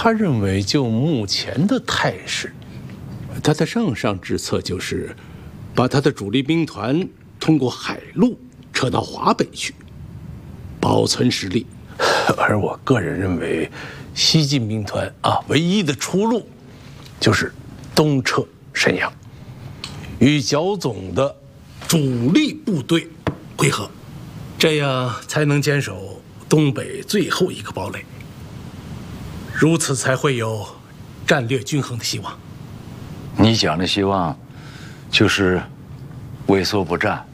他认为，就目前的态势，他的上上之策就是把他的主力兵团通过海路撤到华北去，保存实力。而我个人认为，西进兵团唯一的出路就是东撤沈阳，与剿总的主力部队会合，这样才能坚守东北最后一个堡垒。如此才会有战略均衡的希望。 你讲的希望，就是畏缩不战。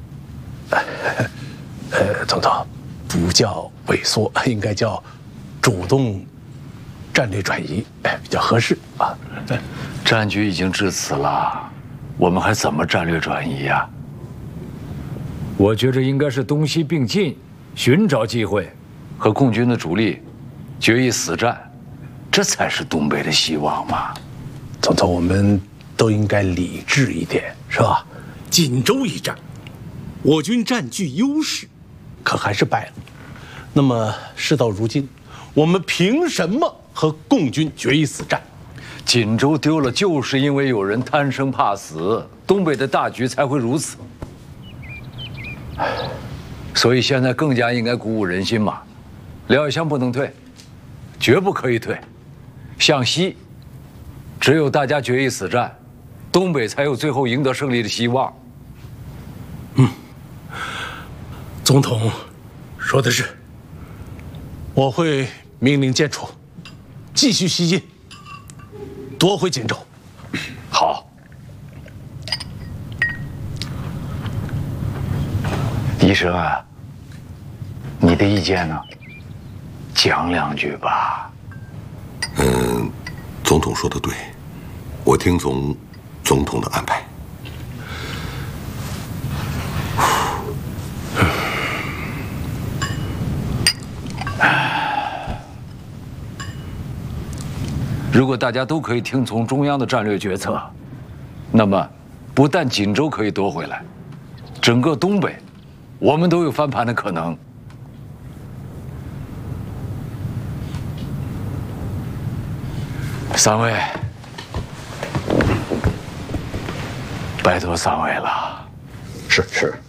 总统，不叫萎缩，应该叫主动战略转移，比较合适啊。 战局已经至此了，我们还怎么战略转移呀？ 我觉着应该是东西并进，寻找机会， 和共军的主力决一死战，这才是东北的希望嘛。 总统，我们都应该理智一点，是吧？锦州一战，我军占据优势，可还是败了。那么事到如今，我们凭什么和共军决一死战？ 锦州丢了，就是因为有人贪生怕死，东北的大局才会如此。所以现在更加应该鼓舞人心嘛。廖以湘不能退，绝不可以退。向西，只有大家决一死战，东北才有最后赢得胜利的希望。 总统说的是，我会命令建楚继续西进，夺回锦州。 好，医生啊，你的意见呢？讲两句吧。 总统说的对，我听从总统的安排。 如果大家都可以听从中央的战略决策，那么不但锦州可以夺回来，整个东北，我们都有翻盘的可能。三位，拜托三位了。 是。